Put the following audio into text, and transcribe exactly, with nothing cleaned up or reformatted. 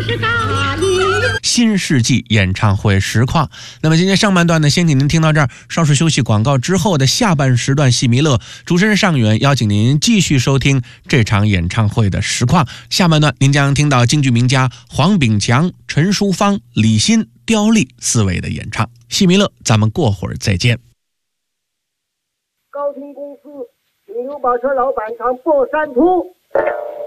新世纪演唱会实况。那么今天上半段呢，先请您听到这儿，稍事休息广告之后的下半时段戏迷乐，主持人尚远邀请您继续收听这场演唱会的实况。下半段您将听到京剧名家黄炳强、陈淑芳、李欣、刁丽四位的演唱。戏迷乐，咱们过会儿再见。 高亭公司金牛宝车老板厂博山图。